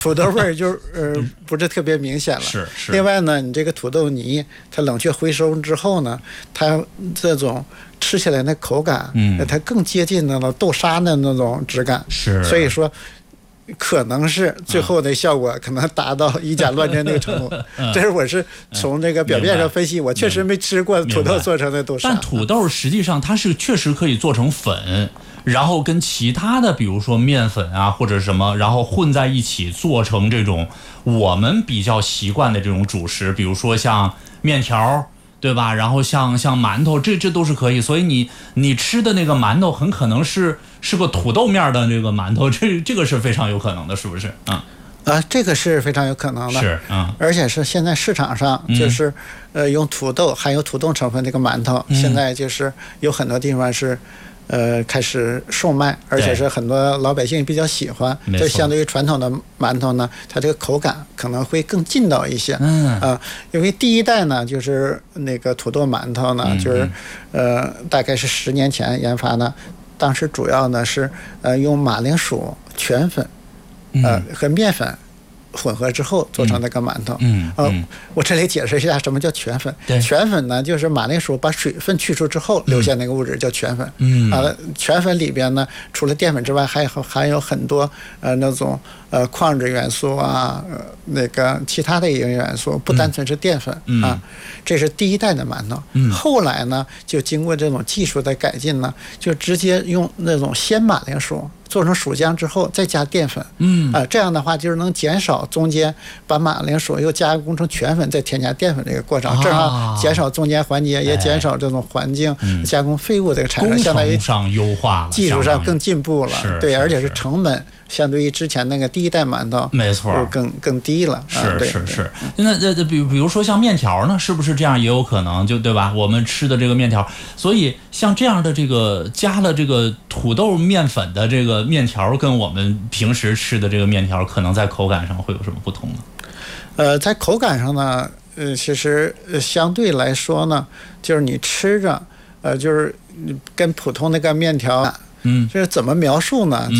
土豆味儿就不是特别明显了。 是。 另外呢，你这个土豆泥它冷却回收之后呢，它这种吃起来的口感，它更接近那种豆沙的那种质感。 是。 所以说，可能是最后的效果可能达到以假乱真那个程度。这是我是从这个表面上分析，我确实没吃过土豆做成的豆沙。 但土豆实际上它是确实可以做成粉。然后跟其他的比如说面粉啊或者什么，然后混在一起做成这种我们比较习惯的这种主食，比如说像面条，对吧？然后像馒头，这都是可以。所以你吃的那个馒头很可能是个土豆面的这个馒头，这个是非常有可能的，是不是？ 这个是非常有可能的， 是而且是现在市场上就是用土豆含有土豆成分这个馒头，现在就是有很多地方是开始售卖，而且是很多老百姓比较喜欢。这相对于传统的馒头呢，它这个口感可能会更劲道一些。因为第一代呢，就是那个土豆馒头呢，就是大概是10年前研发的，当时主要呢是用马铃薯全粉和面粉混合之后做成那个馒头。我这里解释一下什么叫全粉。全粉呢，就是马铃薯把水分去除之后留下那个物质叫全粉。全粉里边呢，除了淀粉之外，还含有很多那种矿质元素啊，那个其他的营养元素，不单纯是淀粉啊。这是第一代的馒头。后来呢，就经过这种技术的改进呢，就直接用那种鲜马铃薯做成薯浆之后再加淀粉。这样的话就是能减少中间把马铃薯又加工成全粉再添加淀粉这个过程，正好减少中间环节，也减少这种环境加工废物这个产生，相当于上优化了， 技术上更进步了。对，而且是成本相对于之前那个第一代馒头， 没错， 更低了。 是。那比如说像面条呢，是不是这样也有可能？就对吧？我们吃的这个面条，所以像这样的这个加了这个土豆面粉的这个面条，跟我们平时吃的这个面条，可能在口感上会有什么不同呢？ 在口感上呢，其实相对来说呢，就是你吃着，就是跟普通那个面条，就是怎么描述呢？